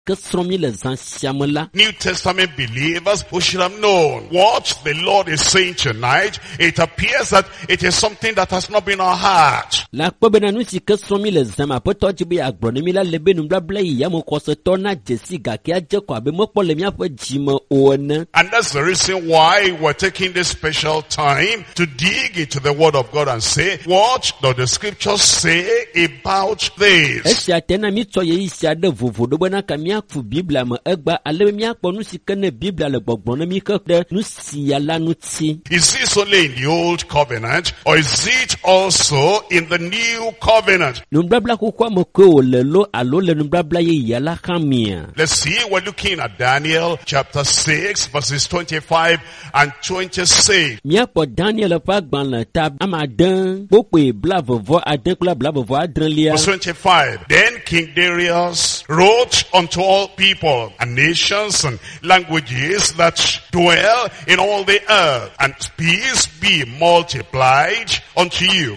New Testament believers who should have known what the Lord is saying tonight. It appears that it is something that has not been our heart. And that's the reason why we're taking this special time to dig into the Word of God and say, what does the Scriptures say about this? Is this only in the Old Covenant, or is it also in the New Covenant? Let's see, we're looking at Daniel chapter 6 verses 25 and 26. Verse 25, then King Darius wrote unto all people and nations and languages that dwell in all the earth, and peace be multiplied unto you.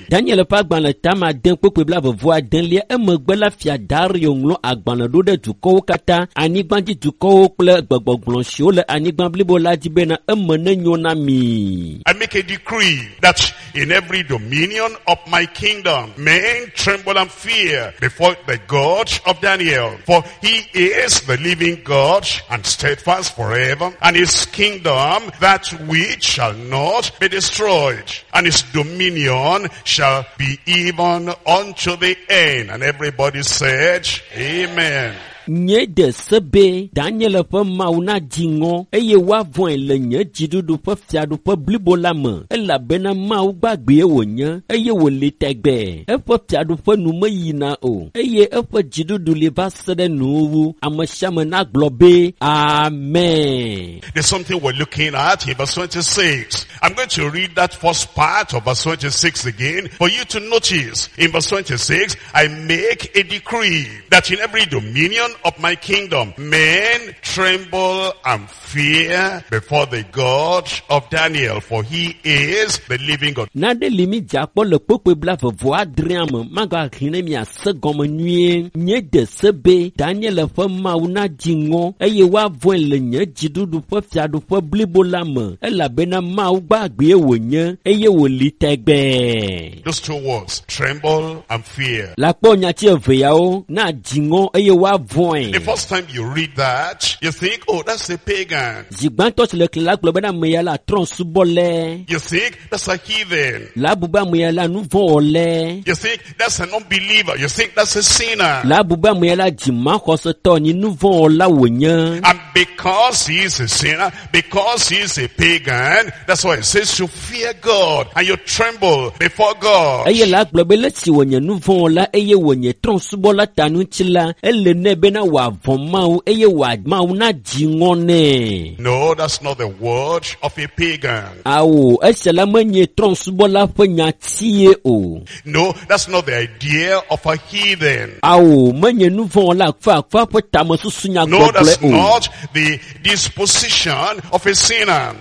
I make a decree that in every dominion of my kingdom men tremble and fear before the God of Daniel, for he is the living God and steadfast forever, and his kingdom that which shall not be destroyed, and his dominion shall be even unto the end. And everybody said, Amen. Nye de sebe Daniel pe mauna jingo eye wa voin le nye jidudu pe fiadu pe blibo la me ela bena mau gbagbe wo nye eye wo le tegbe e pe fiadu pe nu me yina o eye e pe jidudu le va sede nu amashame na globe. Amen. There's something we're looking at in verse 26. I'm going to read that first part of verse 26 again for you to notice. In verse 26, I make a decree that in every dominion of my kingdom men tremble and fear before the God of Daniel, for he is the living God. Nade limi jakpo le pokwe bla vo adriam maga hinemia segom nue nye de sebe Daniel fe mauna jingo eye wa voin le nye jidudu fe fiadu fe blibo lame ela bena mau gbagbe wo nye eye wo litegbe. Those two words, tremble and fear. La po nya ti eveyao na jingo eye wa voin. The first time you read that, you think, oh, that's a pagan. You think that's a heathen. You think that's an unbeliever. You think that's a sinner. And because he is a sinner, because he is a pagan, that's why it says to fear God and you tremble before God. No, that's not the word of a pagan. No, that's not the idea of a heathen. No, that's not the disposition of a sinner.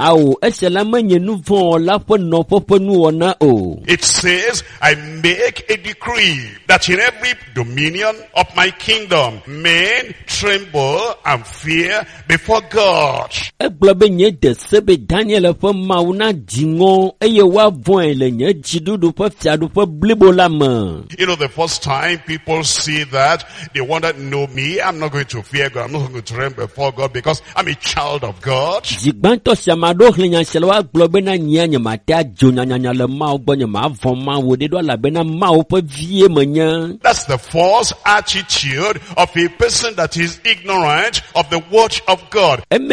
It says, I make a decree that in every dominion of my kingdom men tremble and fear before God. You know, the first time people see that, they wonder, no, me, I'm not going to fear God. I'm not going to tremble before God because I'm a child of God. That's the false attitude of a person that is ignorant of the word of God. Now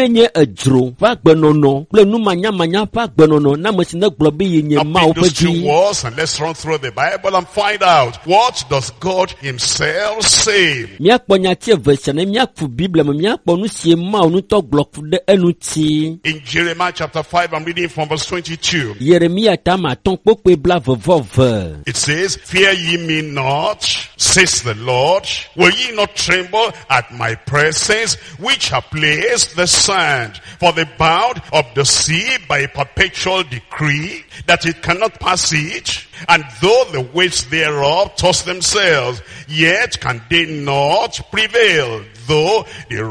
pick those two words and let's run through the Bible and find out, what does God himself say? In Jeremiah chapter 5, I'm reading from verse 22. It says, fear ye me not, says the Lord. Will ye not tremble tremble at my presence, which have placed the sand. For the bound of the sea by a perpetual decree, that it cannot pass it. And though the waves thereof toss themselves, yet can they not prevail. Though they